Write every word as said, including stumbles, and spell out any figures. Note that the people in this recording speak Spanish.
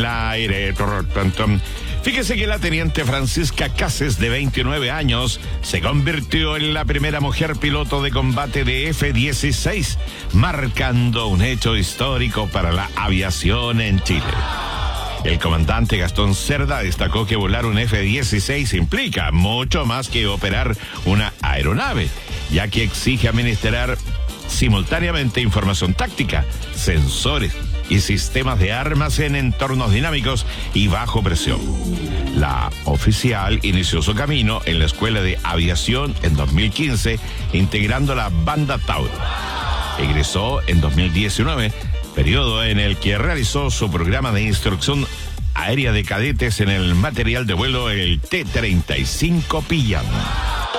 aire. Fíjese que la teniente Francisca Cases, de veintinueve años, se convirtió en la primera mujer piloto de combate de F dieciséis, marcando un hecho histórico para la aviación en Chile. El comandante Gastón Cerda destacó que volar un F dieciséis implica mucho más que operar una aeronave, ya que exige administrar simultáneamente información táctica, sensores y sistemas de armas en entornos dinámicos y bajo presión. La oficial inició su camino en la Escuela de Aviación en dos mil quince, integrando la Banda Tauro. Egresó en dos mil diecinueve, periodo en el que realizó su programa de instrucción aérea de cadetes en el material de vuelo, el T treinta y cinco Pillán.